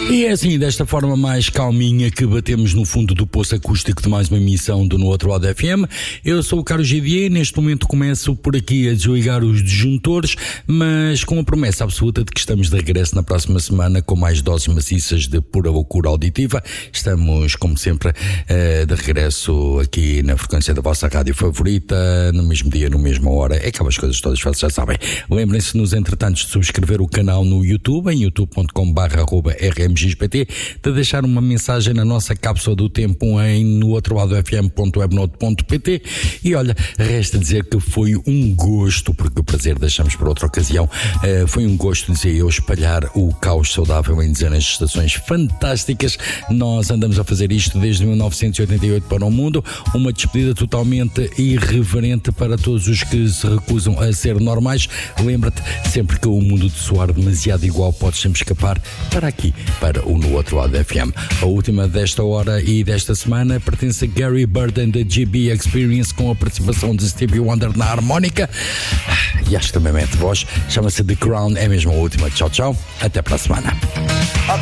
E é assim, desta forma mais calminha que batemos no fundo do poço acústico de mais uma emissão do No Outro Lado FM. Eu sou o Carlos Gidier, neste momento começo por aqui a desligar os disjuntores, mas com a promessa absoluta de que estamos de regresso na próxima semana com mais doses maciças de pura loucura auditiva. Estamos, como sempre, de regresso aqui na frequência da vossa rádio favorita, no mesmo dia, na mesma hora. É aquelas coisas todas vocês já sabem. Lembrem-se, nos entretantos, de subscrever o canal no YouTube, em youtube.com/rmxpt, de deixar uma mensagem na nossa cápsula do tempo em nootroladofm.webnode.pt. E olha, resta dizer que foi um gosto, porque o prazer deixamos para outra ocasião, foi um gosto, dizia eu, espalhar o caos saudável em dezenas de estações fantásticas. Nós andamos a fazer isto desde 1988 para o mundo, uma despedida totalmente irreverente para todos os que se recusam a ser normais. Lembra-te, sempre que o mundo te soar demasiado igual, podes sempre escapar para aqui, para o No Outro Lado FM. A última desta hora e desta semana pertence a Gary Burden da GB Experience, com a participação de Stevie Wonder na harmónica. E acho que também mete voz. Chama-se The Crown. É mesmo a última. Tchau, tchau. Até para a semana.